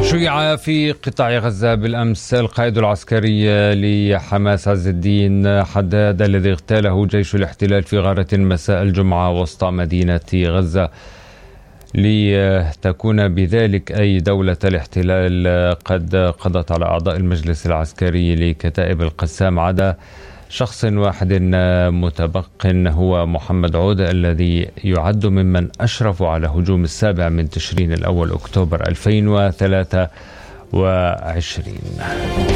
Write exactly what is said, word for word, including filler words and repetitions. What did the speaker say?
شيع في قطاع غزة بالأمس القائد العسكري لحماس عز الدين حداد الذي اغتاله جيش الاحتلال في غارة مساء الجمعة وسط مدينة غزة، لتكون بذلك أي دولة الاحتلال قد قضت على أعضاء المجلس العسكري لكتائب القسام عدا شخص واحد متبق هو محمد عودة الذي يعد ممن أشرفوا على هجوم السابع من تشرين الأول أكتوبر ألفين وثلاثة وعشرين.